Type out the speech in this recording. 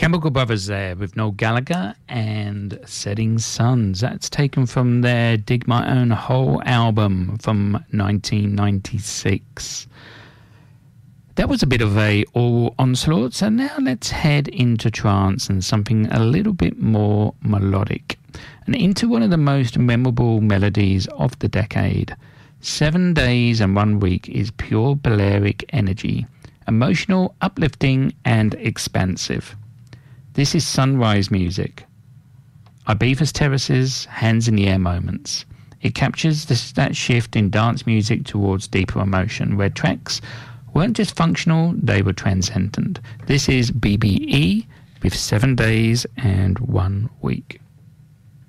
Chemical Brothers there with Noel Gallagher and Setting Suns. That's taken from their Dig My Own Hole album from 1996. That was a bit of a oral onslaught, so now let's head into trance and something a little bit more melodic. And into one of the most memorable melodies of the decade. 7 days and 1 week is pure Balearic energy. Emotional, uplifting and expansive. This is sunrise music. Ibiza's terraces, hands in the air moments. It captures that shift in dance music towards deeper emotion, where tracks weren't just functional, they were transcendent. This is BBE with 7 days and 1 week.